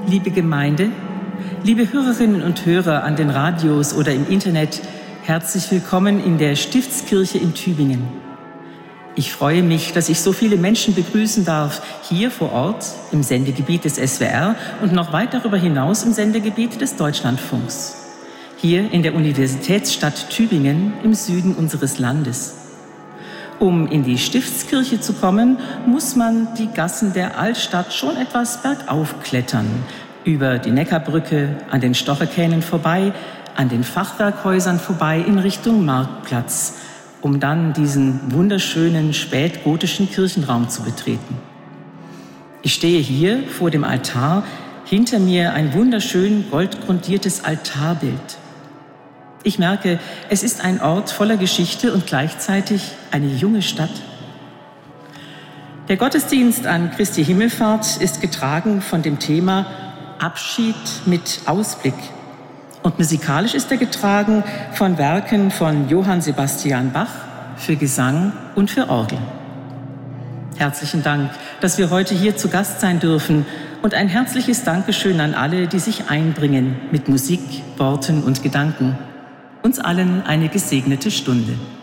Liebe Gemeinde, liebe Hörerinnen und Hörer an den Radios oder im Internet, herzlich willkommen in der Stiftskirche in Tübingen. Ich freue mich, dass ich so viele Menschen begrüßen darf, hier vor Ort im Sendegebiet des SWR und noch weit darüber hinaus im Sendegebiet des Deutschlandfunks. Hier in der Universitätsstadt Tübingen im Süden unseres Landes. Um in die Stiftskirche zu kommen, muss man die Gassen der Altstadt schon etwas bergauf klettern. Über die Neckarbrücke, an den Stocherkähnen vorbei, an den Fachwerkhäusern vorbei in Richtung Marktplatz, um dann diesen wunderschönen spätgotischen Kirchenraum zu betreten. Ich stehe hier vor dem Altar, hinter mir ein wunderschön goldgrundiertes Altarbild. Ich merke, es ist ein Ort voller Geschichte und gleichzeitig eine junge Stadt. Der Gottesdienst an Christi Himmelfahrt ist getragen von dem Thema Abschied mit Ausblick. Und musikalisch ist er getragen von Werken von Johann Sebastian Bach für Gesang und für Orgel. Herzlichen Dank, dass wir heute hier zu Gast sein dürfen und ein herzliches Dankeschön an alle, die sich einbringen mit Musik, Worten und Gedanken. Uns allen eine gesegnete Stunde.